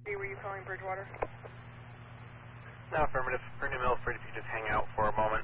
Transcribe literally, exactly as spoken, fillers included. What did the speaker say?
Were you calling Bridgewater? No, affirmative. For New Milford, if you just hang out for a moment.